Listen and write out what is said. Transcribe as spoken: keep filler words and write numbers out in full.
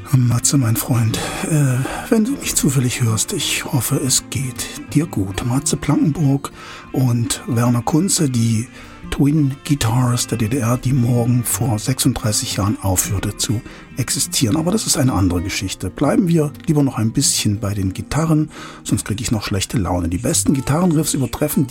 Matze, mein Freund, äh, wenn du mich zufällig hörst, ich hoffe, es geht dir gut. Matze Plankenburg und Werner Kunze, die Twin Guitars der D D R, die morgen vor sechsunddreißig Jahren aufhörte zu existieren. Aber das ist eine andere Geschichte. Bleiben wir lieber noch ein bisschen bei den Gitarren, sonst kriege ich noch schlechte Laune. Die besten Gitarrenriffs übertreffen